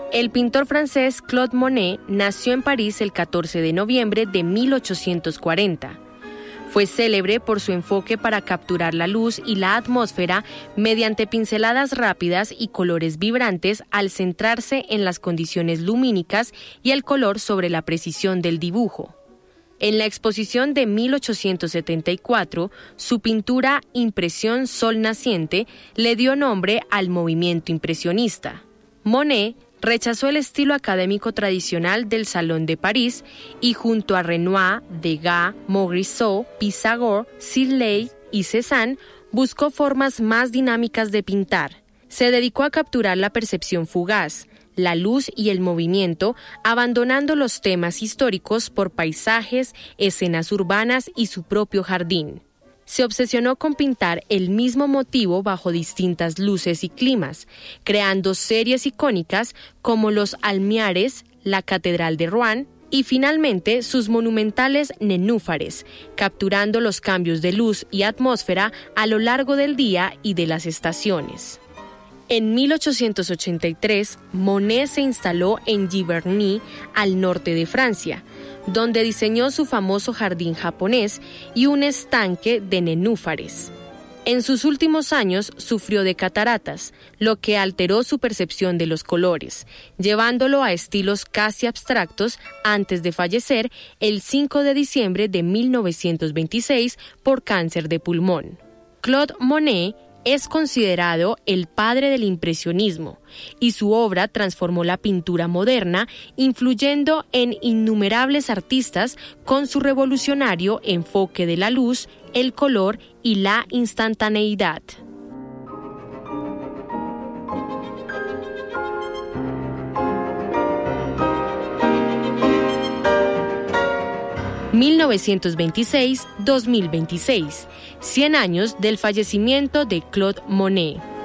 El pintor francés Claude Monet nació en París el 14 de noviembre de 1840. Fue célebre por su enfoque para capturar la luz y la atmósfera mediante pinceladas rápidas y colores vibrantes al centrarse en las condiciones lumínicas y el color sobre la precisión del dibujo. En la exposición de 1874, su pintura Impresión Sol Naciente le dio nombre al movimiento impresionista. Monet rechazó el estilo académico tradicional del Salón de París y junto a Renoir, Degas, Montbrison, Pissarro, Sisley y Cézanne buscó formas más dinámicas de pintar. Se dedicó a capturar la percepción fugaz, la luz y el movimiento, abandonando los temas históricos por paisajes, escenas urbanas y su propio jardín. Se obsesionó con pintar el mismo motivo bajo distintas luces y climas, creando series icónicas como los almiares, la Catedral de Rouen y finalmente sus monumentales nenúfares, capturando los cambios de luz y atmósfera a lo largo del día y de las estaciones. En 1883, Monet se instaló en Giverny, al norte de Francia, donde diseñó su famoso jardín japonés y un estanque de nenúfares. En sus últimos años sufrió de cataratas, lo que alteró su percepción de los colores, llevándolo a estilos casi abstractos antes de fallecer el 5 de diciembre de 1926 por cáncer de pulmón. Claude Monet es considerado el padre del impresionismo y su obra transformó la pintura moderna, influyendo en innumerables artistas con su revolucionario enfoque de la luz, el color y la instantaneidad. (1926-2026) 100 años del fallecimiento de Claude Monet.